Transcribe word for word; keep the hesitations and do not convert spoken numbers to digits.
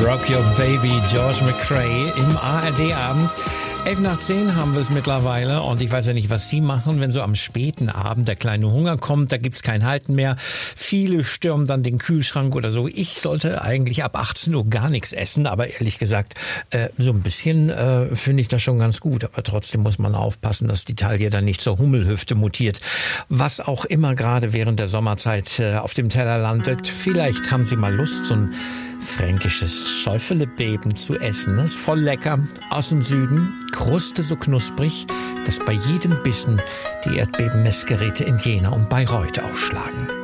Rock Your Baby, George McCrae im A R D-Abend. elf nach zehn haben wir es mittlerweile und ich weiß ja nicht, was Sie machen, wenn so am späten Abend der kleine Hunger kommt, da gibt's kein Halten mehr. Viele stürmen dann den Kühlschrank oder so. Ich sollte eigentlich ab achtzehn Uhr gar nichts essen, aber ehrlich gesagt, äh, so ein bisschen äh, finde ich das schon ganz gut. Aber trotzdem muss man aufpassen, dass die Taille dann nicht zur Hummelhüfte mutiert. Was auch immer gerade während der Sommerzeit äh, auf dem Teller landet. Vielleicht haben Sie mal Lust, so ein fränkisches Schäufelebeben zu essen. Das ist voll lecker. Aus dem Süden. Kruste so knusprig, dass bei jedem Bissen die Erdbebenmessgeräte in Jena und Bayreuth ausschlagen.